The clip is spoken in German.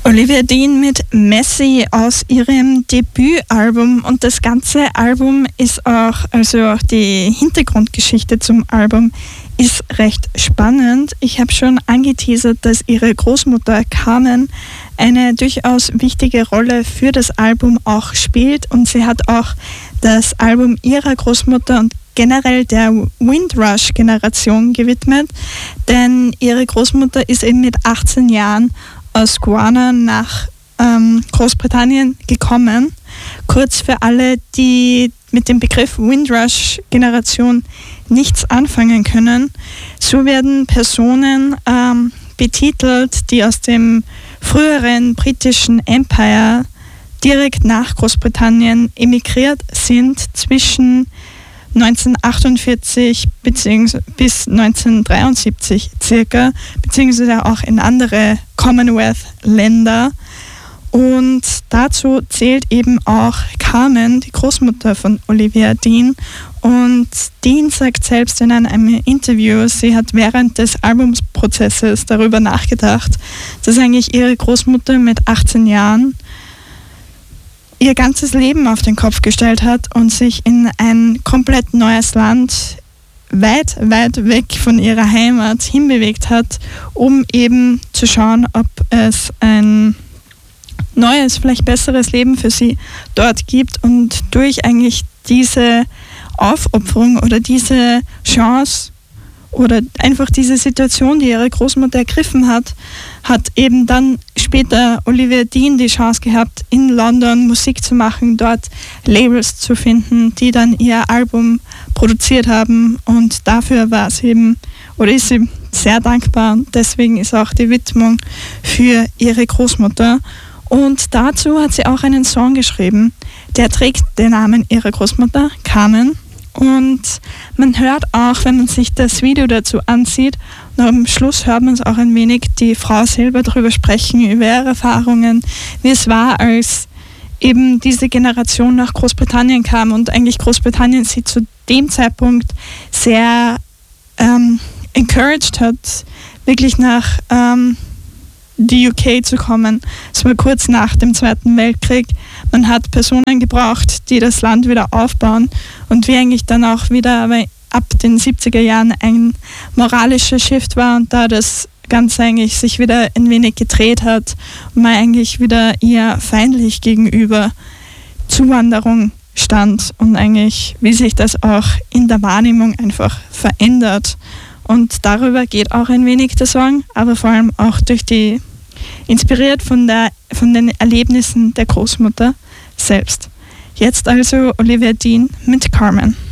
Olivia Dean mit Messi aus ihrem Debütalbum, und das ganze Album ist auch, also auch die Hintergrundgeschichte zum Album ist recht spannend. Ich habe schon angeteasert, dass ihre Großmutter Carmen eine durchaus wichtige Rolle für das Album auch spielt, und sie hat auch das Album ihrer Großmutter und generell der Windrush-Generation gewidmet, denn ihre Großmutter ist eben mit 18 Jahren aus Guyana nach Großbritannien gekommen. Kurz für alle, die mit dem Begriff Windrush-Generation nichts anfangen können: So werden Personen betitelt, die aus dem früheren britischen Empire direkt nach Großbritannien emigriert sind zwischen 1948 bis 1973 circa, beziehungsweise auch in andere Commonwealth-Länder. Und dazu zählt eben auch Carmen, die Großmutter von Olivia Dean. Und Dean sagt selbst in einem Interview, sie hat während des Albumprozesses darüber nachgedacht, dass eigentlich ihre Großmutter mit 18 Jahren ihr ganzes Leben auf den Kopf gestellt hat und sich in ein komplett neues Land, weit, weit weg von ihrer Heimat hinbewegt hat, um eben zu schauen, ob es ein neues, vielleicht besseres Leben für sie dort gibt. Und durch eigentlich diese Aufopferung oder diese Chance oder einfach diese Situation, die ihre Großmutter ergriffen hat, hat eben dann später Olivia Dean die Chance gehabt, in London Musik zu machen, dort Labels zu finden, die dann ihr Album produziert haben, und dafür war es eben, oder ist sie sehr dankbar, und deswegen ist auch die Widmung für ihre Großmutter. Und dazu hat sie auch einen Song geschrieben, der trägt den Namen ihrer Großmutter, Carmen. Und man hört auch, wenn man sich das Video dazu ansieht, und am Schluss hört man es auch ein wenig, die Frau selber darüber sprechen, über ihre Erfahrungen, wie es war, als eben diese Generation nach Großbritannien kam und eigentlich Großbritannien sie zu dem Zeitpunkt sehr encouraged hat, wirklich nach die UK zu kommen. Es war kurz nach dem Zweiten Weltkrieg. Man hat Personen gebraucht, die das Land wieder aufbauen, und wie eigentlich dann auch wieder, aber ab den 70er Jahren ein moralischer Shift war und da das Ganze eigentlich sich wieder ein wenig gedreht hat und man eigentlich wieder eher feindlich gegenüber Zuwanderung stand und eigentlich, wie sich das auch in der Wahrnehmung einfach verändert. Und darüber geht auch ein wenig der Song, aber vor allem auch inspiriert von den Erlebnissen der Großmutter selbst. Jetzt also Olivia Dean mit Carmen.